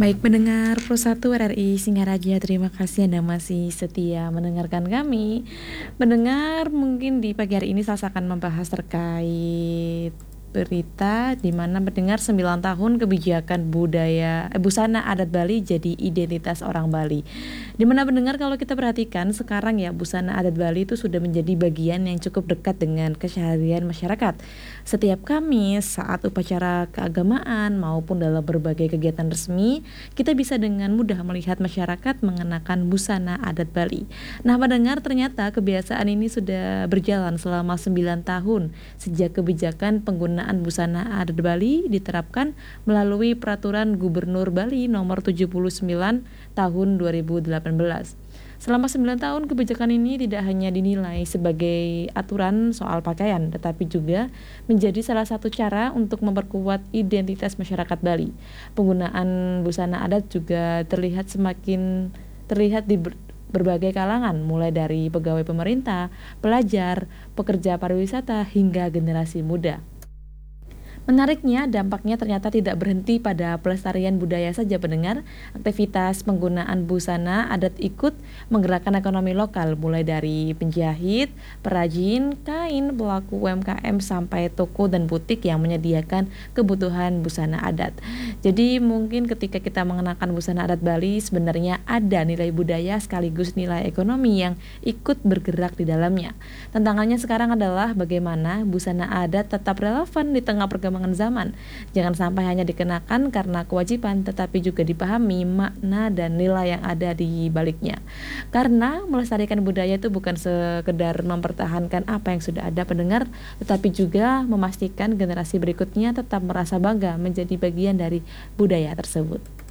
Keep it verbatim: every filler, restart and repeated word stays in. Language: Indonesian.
Baik pendengar Pro satu R R I Singaraja, terima kasih Anda masih setia mendengarkan kami. Pendengar, mungkin di pagi hari ini saya akan membahas terkait berita di mana mendengar sembilan tahun kebijakan budaya eh, busana adat Bali jadi identitas orang Bali. Di mana mendengar, kalau kita perhatikan sekarang ya, busana adat Bali itu sudah menjadi bagian yang cukup dekat dengan keseharian masyarakat. Setiap Kamis saat upacara keagamaan maupun dalam berbagai kegiatan resmi, kita bisa dengan mudah melihat masyarakat mengenakan busana adat Bali. Nah, mendengar ternyata kebiasaan ini sudah berjalan selama sembilan tahun sejak kebijakan penggunaan busana adat Bali diterapkan melalui Peraturan Gubernur Bali Nomor tujuh puluh sembilan Tahun dua ribu delapan belas. Selama sembilan tahun, kebijakan ini tidak hanya dinilai sebagai aturan soal pakaian, tetapi juga menjadi salah satu cara untuk memperkuat identitas masyarakat Bali. Penggunaan busana adat juga terlihat semakin terlihat di ber, berbagai kalangan, mulai dari pegawai pemerintah, pelajar, pekerja pariwisata, hingga generasi muda. Menariknya, dampaknya ternyata tidak berhenti pada pelestarian budaya saja pendengar. Aktivitas penggunaan busana adat ikut menggerakkan ekonomi lokal, mulai dari penjahit, perajin, kain, pelaku U M K M, sampai toko dan butik yang menyediakan kebutuhan busana adat. Jadi mungkin ketika kita mengenakan busana adat Bali, sebenarnya ada nilai budaya sekaligus nilai ekonomi yang ikut bergerak di dalamnya. Tantangannya sekarang adalah bagaimana busana adat tetap relevan di tengah perkembangan zaman. Jangan sampai hanya dikenakan karena kewajiban, tetapi juga dipahami makna dan nilai yang ada di baliknya. Karena melestarikan budaya itu bukan sekedar mempertahankan apa yang sudah ada pendengar, tetapi juga memastikan generasi berikutnya tetap merasa bangga menjadi bagian dari budaya tersebut.